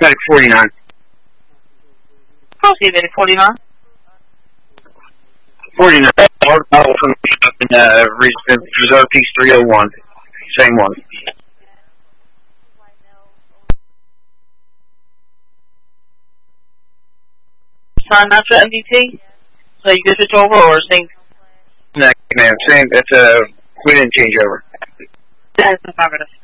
Medic 49. Proceed, Medic 49. 49. Model from Reserve Piece 301. Same one. Sign Master MDT. So you can switch over or same? No, man. Same. We didn't change over. That's affirmative.